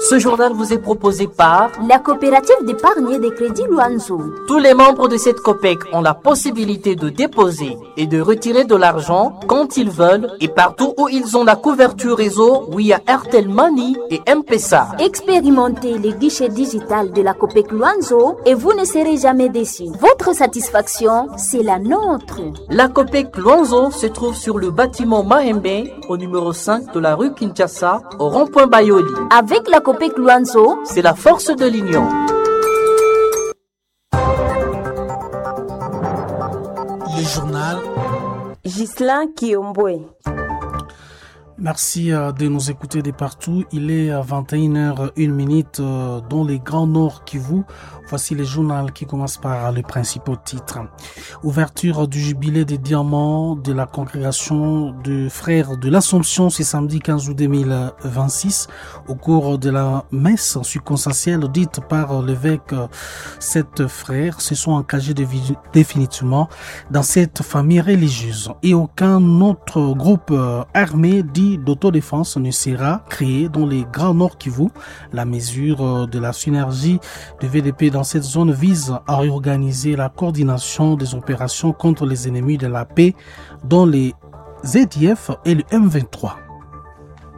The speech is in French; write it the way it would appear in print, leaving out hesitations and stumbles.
Ce journal vous est proposé par la coopérative d'épargne et de crédit Luanzo. Tous les membres de cette COPEC ont la possibilité de déposer et de retirer de l'argent quand ils veulent et partout où ils ont la couverture réseau via Airtel Money et M-Pesa. Expérimentez les guichets digital de la COPEC Luanzo et vous ne serez jamais déçus. Votre satisfaction, c'est la nôtre. La COPEC Luanzo se trouve sur le bâtiment Mahembe au numéro 5 de la rue Kinshasa au rond-point Bayoli. Avec la COPEC Luanzo, c'est la force de l'union. Le journal Ghislain Kiombwe. Merci de nous écouter de partout. Il est 21h01 dans les Grands Nord Kivu. Voici le journal qui commence par les principaux titres. Ouverture du jubilé des diamants de la congrégation de frères de l'Assomption ce samedi 15 août 2026. Au cours de la messe subconscientielle dite par l'évêque, sept frères se sont engagés définitivement dans cette famille religieuse et aucun autre groupe armé dit d'autodéfense ne sera créé dans les Grands Nord Kivu. La mesure de la synergie de VDP dans cette zone vise à réorganiser la coordination des opérations contre les ennemis de la paix, dont les ZDF et le M23.